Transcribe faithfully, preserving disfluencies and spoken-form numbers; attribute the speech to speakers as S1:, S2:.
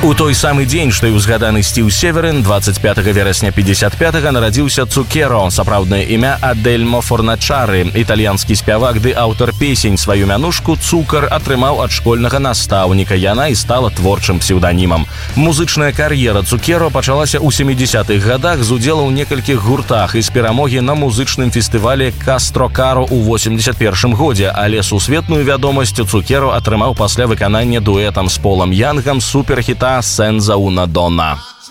S1: У той самы дзень, што і ўзгаданы Стив Северин, двадцать пятага верасня пятьдесят пятага нарадзіўся Цукеро, сапраўднае імя Адельмо Форначары. Італьянскі спявак ды аўтар песень. Сваю мянушку «Цукар» атрымаў ад школьнага настаўніка. Яна і стала творчым псеўданімам. Музычная кар'ера Цукеро пачалася ў сямідзесятых гадах з удзелу ў некалькіх гуртах і з перамогі на музычным фестывале «Кастрокаро» ў восемьдесят першым годзе, але сусветную вядомасць Цукеро атрымаў пасля выканання дуэтам з Полам Янгам суперхіта «Сенза уна дона».